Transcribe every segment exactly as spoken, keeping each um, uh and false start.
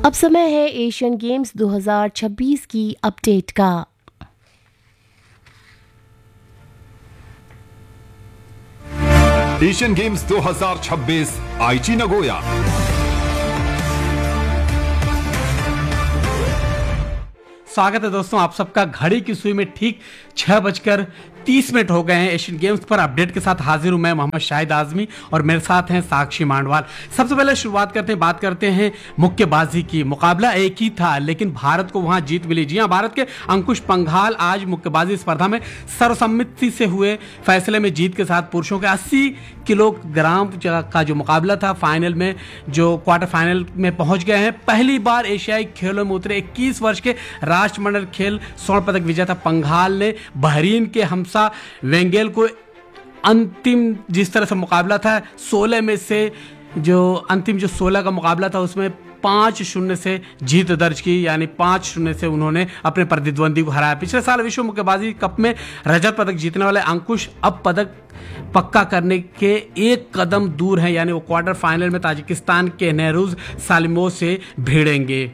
अब समय है एशियन गेम्स दो हज़ार छब्बीस की अपडेट का। एशियन गेम्स दो हज़ार छब्बीस आईची नगोया। स्वागत है दोस्तों आप सबका। घड़ी की सुई में ठीक छह बजकर तीस मिनट हो गए हैं। एशियन गेम्स पर अपडेट के साथ हाजिर हूं मैं मोहम्मद शाहिद आजमी और मेरे साथ हैं साक्षी मांडवाल। सबसे पहले शुरुआत करते हैं, बात करते हैं मुक्केबाजी की। मुकाबला एक ही था लेकिन भारत को वहां जीत मिली। जी हां, भारत के अंकुश पंघाल आज मुक्केबाजी स्पर्धा में सर्वसम्मति से हुए फैसले में जीत के साथ पुरुषों के अस्सी किलोग्राम का जो मुकाबला था फाइनल में जो क्वार्टर फाइनल में पहुंच गए हैं। पहली बार एशियाई खेलों में उतरे इक्कीस वर्ष के राष्ट्रमंडल खेल स्वर्ण पदक विजेता पंघाल ने बहरीन के हमसा वेंगेल को अंतिम जिस तरह से मुकाबला था सोलह में से जो अंतिम जो सोलह का मुकाबला था उसमें पाँच शून्य से जीत दर्ज की, यानी पाँच शून्य से उन्होंने अपने प्रतिद्वंदी को हराया। पिछले साल विश्व मुक्केबाजी कप में रजत पदक जीतने वाले अंकुश अब पदक पक्का करने के एक कदम दूर हैं, यानी वो क्वार्टर फाइनल में ताजिकिस्तान के नेहरूज सालिमोव से भिड़ेंगे।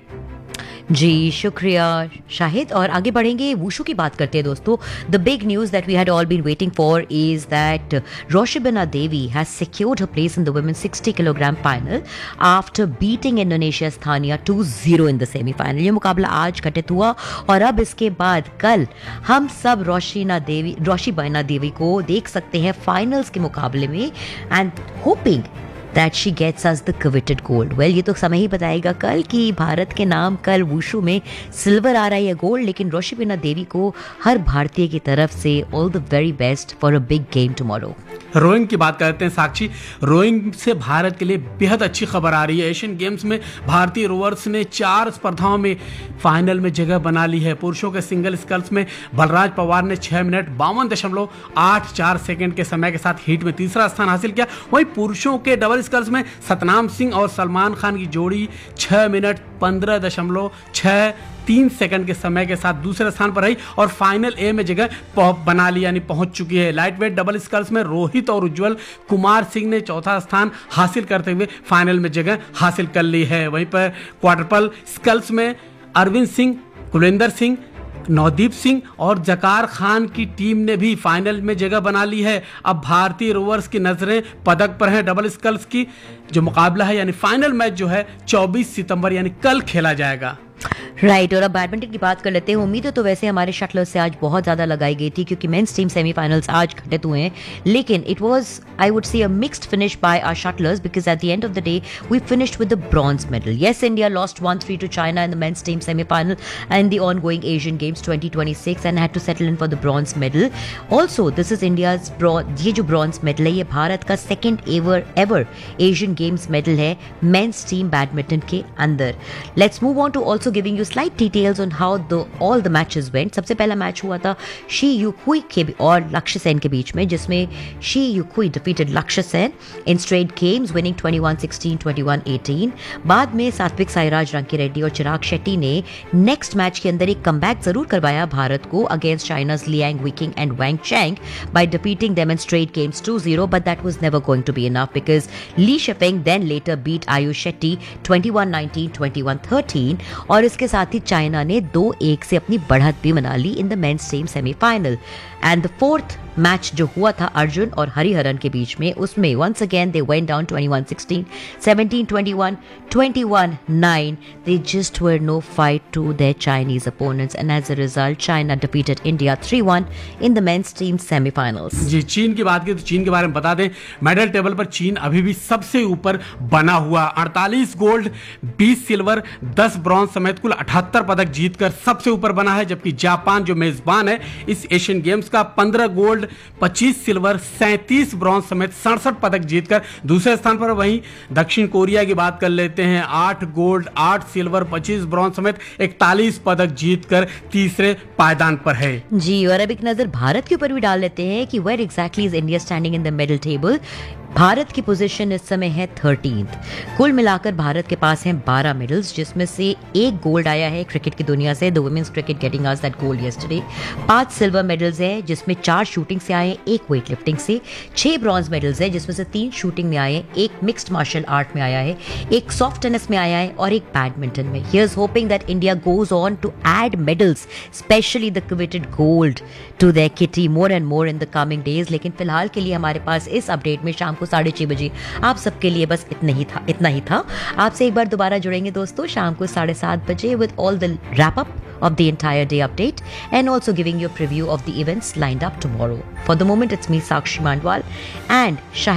जी शुक्रिया शाहिद। और आगे बढ़ेंगे, वुशु की बात करते हैं दोस्तों। The big news that we had all been waiting for is that Roshibina Devi has secured her place in the women sixty kilogram final after beating Indonesia स्थानिया to zero in the semifinal. ये मुकाबला आज घटित हुआ और अब इसके बाद कल हम सब रोशिना देवी रोशिबिना देवी को देख सकते हैं फाइनल्स के मुकाबले में and hopping that she gets us the coveted gold. Well, ये तो समय ही बताएगा कल कि भारत के नाम कल वुशु में सिल्वर आ रहा है या गोल्ड, लेकिन रोशिबिना देवी को हर भारतीय की तरफ से all the very best for a big game tomorrow. Rowing की बात करते हैं साक्षी। रोइंग से भारत के लिए बेहद अच्छी खबर आ रही है। एशियन गेम्स में भारतीय रोवर्स ने चार स्पर्धाओं में फाइनल में जगह बना ली है। पुरुषों के सिंगल स्कल्स में बलराज पवार ने छह मिनट बावन दशमलव आठ चार सेकेंड के समय के साथ हीट में तीसरा स्थान हासिल किया। वहीं पुरुषों के डबल स्कल्स में सतनाम सिंह और सलमान खान की जोड़ी छह मिनट पंद्रह दशमलव छह तीन सेकंड के समय के साथ दूसरे स्थान पर रही और फाइनल ए में जगह बना ली, यानी पहुंच चुकी है। लाइट वेट डबल स्कल्स में रोहित और उज्जवल कुमार सिंह ने चौथा स्थान हासिल करते हुए फाइनल में जगह हासिल कर ली है। वहीं पर क्वाड्रपल स्कल्स में अरविंद सिंह, कुलविंदर सिंह, नवदीप सिंह और जकार खान की टीम ने भी फाइनल में जगह बना ली है। अब भारतीय रोवर्स की नजरें पदक पर हैं। डबल स्कल्स की जो मुकाबला है यानी फाइनल मैच जो है चौबीस सितंबर यानी कल खेला जाएगा। राइट right, और अब बैडमिंटन की बात कर लेते हैं। उम्मीद है तो वैसे हमारे शटलर्स से आज बहुत ज़्यादा लगाई गई थी क्योंकि मेंस टीम सेमीफाइनल्स आज घटित हुए हैं, लेकिन it was I would say a mixed finish by our shuttlers because at the end of the day we finished with the bronze medal. Yes, India lost one three to China in the men's team semifinal and the ongoing Asian games twenty twenty six and had to settle in for the bronze medal. Also this is India's ये जो bronze medal है ये भारत का second ever ever Asian games medal है men's team badminton के अंदर। Let's move on to also giving you slight details on how the all the matches went. सबसे पहला मैच हुआ था शी युकुई के और लक्ष्य सेन के बीच में, जिसमें शी युकुई डिफीटेड लक्ष्य Sen in straight games winning twenty one sixteen, twenty one eighteen. बाद में सात्विक साईराज रंकीरेड्डी और चिराग शेट्टी ने नेक्स्ट मैच के अंदर एक कमबैक जरूर करवाया भारत को against China's Liang Viking and Wang Chang by defeating them in straight games to zero, but that was never going to be enough because Lee शेफेंग then later beat Ayush Shetty twenty one nineteen, twenty one thirteen और इसके साथ ही China ने दो एक से अपनी बढ़त भी बना ली in the men's team semifinal. And the fourth match जो हुआ था अर्जुन और हरिहरन के बीच में, उसमें once again they went down twenty one sixteen, seventeen twenty one, twenty one nine. They just were no fight to their Chinese opponents and as a result China defeated India three one in the men's team semi-finals. जी, चीन की बात की तो चीन के बारे में बता दें, मेडल टेबल पर चीन अभी भी सबसे ऊपर बना हुआ, अड़तालीस गोल्ड, बीस सिल्वर, दस ब्रॉन्ज समेत कुल अठहत्तर पदक जीतकर सबसे ऊपर बना है। जबकि जापान जो मेजबान है इस एशियन गेम्स का, पंद्रह गोल्ड, पच्चीस सिल्वर, सैंतीस ब्रॉन्ज समेत सड़सठ पदक जीतकर दूसरे स्थान पर। वहीं दक्षिण कोरिया की बात कर लेते हैं, आठ गोल्ड, आठ सिल्वर, पच्चीस ब्रॉन्ज समेत इकतालीस पदक जीतकर तीसरे पायदान पर है। जी, और अब एक नजर भारत के ऊपर भी डाल लेते हैं कि where exactly is India standing in the medal table. Bharat की पोजीशन इस समय है थर्टीन्थ। कुल मिलाकर भारत के पास हैं बारह मेडल्स, जिसमें से एक गोल्ड आया है क्रिकेट की दुनिया से, the women's cricket getting us that gold yesterday. पांच सिल्वर मेडल्स हैं, जिसमें चार शूटिंग से आए, एक वेट लिफ्टिंग से। छह ब्रॉन्ज मेडल्स हैं, जिसमें से तीन शूटिंग में आए, एक मिक्स्ड मार्शल आर्ट में आया है, एक सॉफ्ट टेनिस में आया है और एक बैडमिंटन में। Here's hoping that India goes on to add medals, specially the coveted gold to their kitty more and more in the coming days. लेकिन फिलहाल के लिए हमारे पास इस अपडेट में शाम को साढ़े छह बजे आप सबके लिए बस इतना ही था इतना ही था आपसे एक बार दोबारा जुड़ेंगे दोस्तों शाम को साढ़े सात बजे with all the wrap up of the entire day update and also giving you a preview of the events lined up tomorrow. For the moment, it's me, Sakshi Mandwal, and Shahid